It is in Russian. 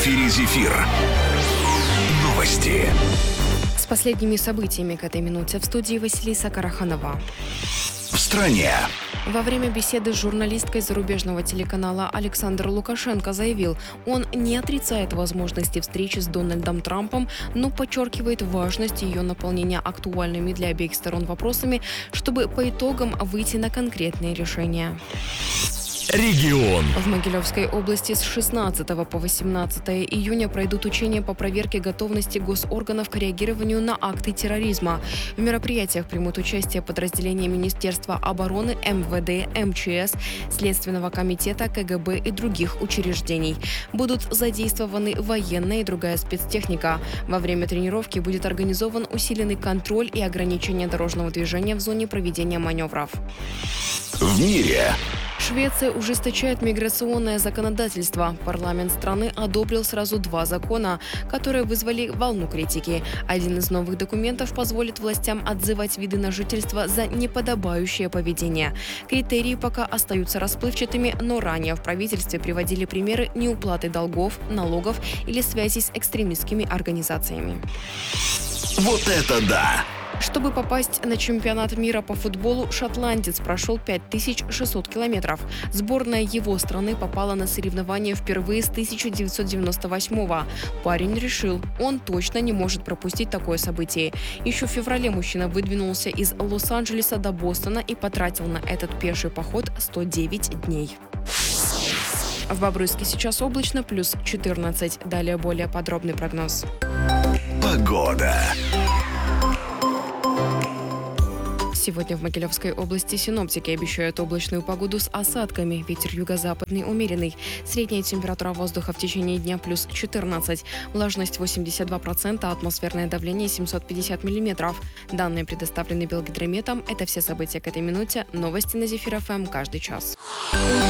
эфире «Зефир». Новости. С последними событиями к этой минуте в студии Василиса Караханова. В стране. Во время беседы с журналисткой зарубежного телеканала Александр Лукашенко заявил, он не отрицает возможности встречи с Дональдом Трампом, но подчеркивает важность ее наполнения актуальными для обеих сторон вопросами, чтобы по итогам выйти на конкретные решения. Регион. В Могилевской области с 16 по 18 июня пройдут учения по проверке готовности госорганов к реагированию на акты терроризма. В мероприятиях примут участие подразделения Министерства обороны, МВД, МЧС, Следственного комитета, КГБ и других учреждений. Будут задействованы военная и другая спецтехника. Во время тренировки будет организован усиленный контроль и ограничение дорожного движения в зоне проведения маневров. В мире. Швеция ужесточает миграционное законодательство. Парламент страны одобрил сразу 2 закона, которые вызвали волну критики. Один из новых документов позволит властям отзывать виды на жительство за неподобающее поведение. Критерии пока остаются расплывчатыми, но ранее в правительстве приводили примеры неуплаты долгов, налогов или связей с экстремистскими организациями. Вот это да! Чтобы попасть на чемпионат мира по футболу, шотландец прошел 5600 километров. Сборная его страны попала на соревнования впервые с 1998-го. Парень решил, он точно не может пропустить такое событие. Еще в феврале мужчина выдвинулся из Лос-Анджелеса до Бостона и потратил на этот пеший поход 109 дней. В Бобруйске сейчас облачно, плюс 14. Далее более подробный прогноз. Погода. Сегодня в Могилевской области синоптики обещают облачную погоду с осадками. Ветер юго-западный умеренный. Средняя температура воздуха в течение дня плюс 14. Влажность 82%, атмосферное давление 750 миллиметров. Данные предоставлены Белгидрометом. Это все события к этой минуте. Новости на Зефир ФМ каждый час.